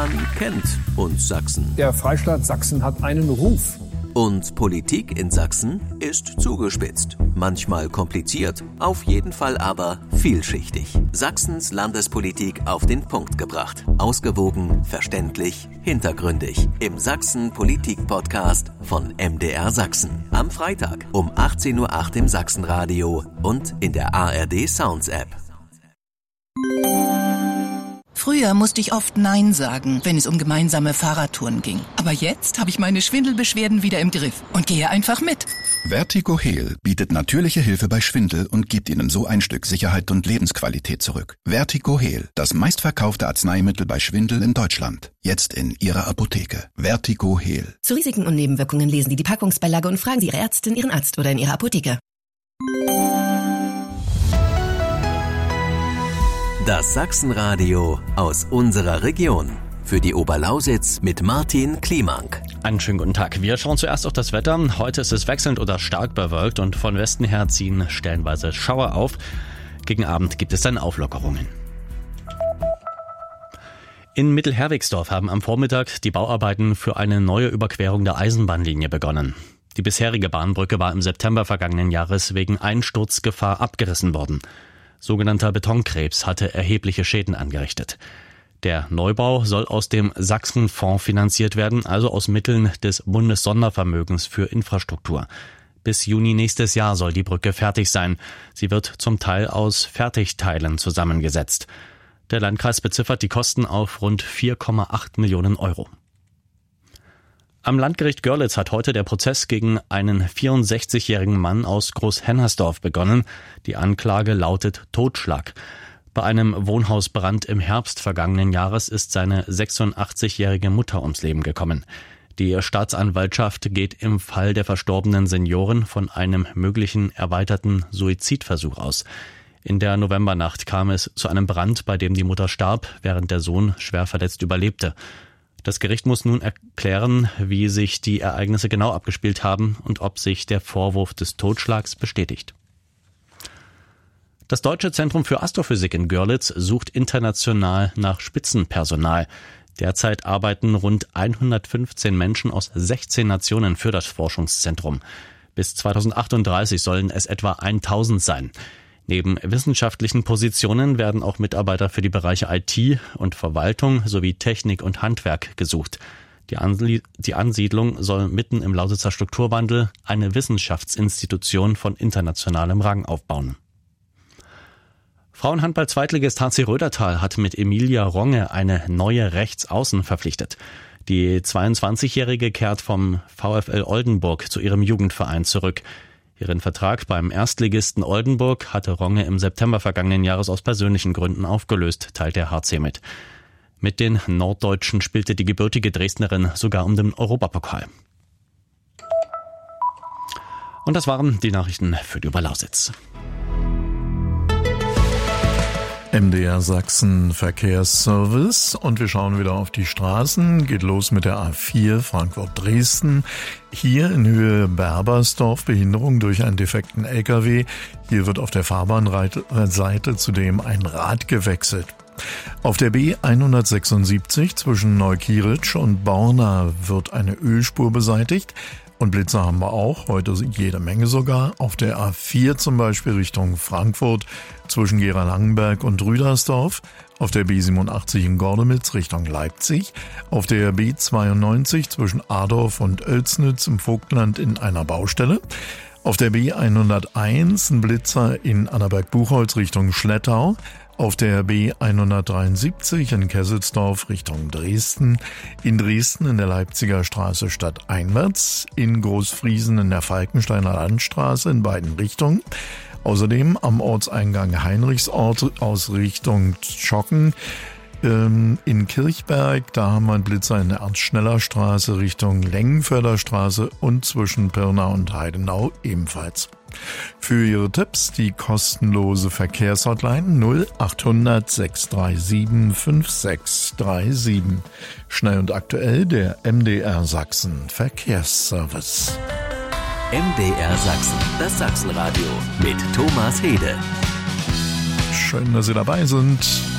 Man kennt uns Sachsen. Der Freistaat Sachsen hat einen Ruf. Und Politik in Sachsen ist zugespitzt. Manchmal kompliziert, auf jeden Fall aber vielschichtig. Sachsens Landespolitik auf den Punkt gebracht. Ausgewogen, verständlich, hintergründig. Im Sachsen-Politik-Podcast von MDR Sachsen. Am Freitag um 18:08 Uhr im Sachsenradio und in der ARD Sounds App. Früher musste ich oft Nein sagen, wenn es um gemeinsame Fahrradtouren ging. Aber jetzt habe ich meine Schwindelbeschwerden wieder im Griff und gehe einfach mit. VertigoHeal bietet natürliche Hilfe bei Schwindel und gibt Ihnen so ein Stück Sicherheit und Lebensqualität zurück. VertigoHeal, das meistverkaufte Arzneimittel bei Schwindel in Deutschland. Jetzt in Ihrer Apotheke. VertigoHeal. Zu Risiken und Nebenwirkungen lesen Sie die Packungsbeilage und fragen Sie Ihre Ärztin, Ihren Arzt oder in Ihrer Apotheke. Das Sachsenradio aus unserer Region. Für die Oberlausitz mit Martin Kliemank. Einen schönen guten Tag. Wir schauen zuerst auf das Wetter. Heute ist es wechselnd oder stark bewölkt und von Westen her ziehen stellenweise Schauer auf. Gegen Abend gibt es dann Auflockerungen. In Mittelherwigsdorf haben am Vormittag die Bauarbeiten für eine neue Überquerung der Eisenbahnlinie begonnen. Die bisherige Bahnbrücke war im September vergangenen Jahres wegen Einsturzgefahr abgerissen worden. Sogenannter Betonkrebs hatte erhebliche Schäden angerichtet. Der Neubau soll aus dem Sachsenfonds finanziert werden, also aus Mitteln des Bundessondervermögens für Infrastruktur. Bis Juni nächstes Jahr soll die Brücke fertig sein. Sie wird zum Teil aus Fertigteilen zusammengesetzt. Der Landkreis beziffert die Kosten auf rund 4,8 Millionen Euro. Am Landgericht Görlitz hat heute der Prozess gegen einen 64-jährigen Mann aus Großhennersdorf begonnen. Die Anklage lautet Totschlag. Bei einem Wohnhausbrand im Herbst vergangenen Jahres ist seine 86-jährige Mutter ums Leben gekommen. Die Staatsanwaltschaft geht im Fall der verstorbenen Seniorin von einem möglichen erweiterten Suizidversuch aus. In der Novembernacht kam es zu einem Brand, bei dem die Mutter starb, während der Sohn schwer verletzt überlebte. Das Gericht muss nun erklären, wie sich die Ereignisse genau abgespielt haben und ob sich der Vorwurf des Totschlags bestätigt. Das Deutsche Zentrum für Astrophysik in Görlitz sucht international nach Spitzenpersonal. Derzeit arbeiten rund 115 Menschen aus 16 Nationen für das Forschungszentrum. Bis 2038 sollen es etwa 1000 sein. Neben wissenschaftlichen Positionen werden auch Mitarbeiter für die Bereiche IT und Verwaltung sowie Technik und Handwerk gesucht. Die Ansiedlung soll mitten im Lausitzer Strukturwandel eine Wissenschaftsinstitution von internationalem Rang aufbauen. Frauenhandball-Zweitligist HC Rödertal hat mit Emilia Ronge eine neue Rechtsaußen verpflichtet. Die 22-Jährige kehrt vom VfL Oldenburg zu ihrem Jugendverein zurück. Ihren Vertrag beim Erstligisten Oldenburg hatte Ronge im September vergangenen Jahres aus persönlichen Gründen aufgelöst, teilt der HC mit. Mit den Norddeutschen spielte die gebürtige Dresdnerin sogar um den Europapokal. Und das waren die Nachrichten für die Oberlausitz. MDR Sachsen Verkehrsservice und wir schauen wieder auf die Straßen. Geht los mit der A4 Frankfurt-Dresden. Hier in Höhe Berbersdorf Behinderung durch einen defekten LKW. Hier wird auf der Fahrbahnseite zudem ein Rad gewechselt. Auf der B176 zwischen Neukieritsch und Borna wird eine Ölspur beseitigt. Und Blitzer haben wir auch, heute jede Menge sogar. Auf der A4 zum Beispiel Richtung Frankfurt zwischen Gera-Langenberg und Rüdersdorf. Auf der B87 in Gordemitz Richtung Leipzig. Auf der B92 zwischen Adorf und Oelsnitz im Vogtland in einer Baustelle. Auf der B101 ein Blitzer in Annaberg-Buchholz Richtung Schlettau. Auf der B173 in Kesselsdorf Richtung Dresden, in Dresden in der Leipziger Straße stadteinwärts, in Großfriesen in der Falkensteiner Landstraße in beiden Richtungen. Außerdem am Ortseingang Heinrichsort aus Richtung Schocken. In Kirchberg, da haben wir einen Blitzer in der Ernst-Schneller-Straße Richtung Lengenförderstraße und zwischen Pirna und Heidenau ebenfalls. Für Ihre Tipps die kostenlose Verkehrshotline 0800 637 5637. Schnell und aktuell der MDR Sachsen Verkehrsservice. MDR Sachsen, das Sachsenradio mit Thomas Hede. Schön, dass Sie dabei sind.